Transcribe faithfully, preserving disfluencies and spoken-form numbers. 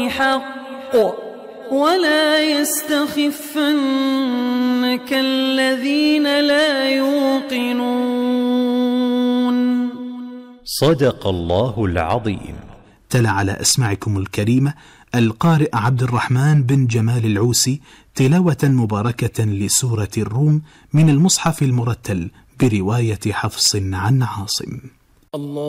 حق ولا يستخفنك الذين لا يوقنون. صدق الله العظيم. تلا على أسماعكم الكريمة القارئ عبد الرحمن بن جمال العوسي تلاوة مباركة لسورة الروم من المصحف المرتل برواية حفص عن عاصم. الله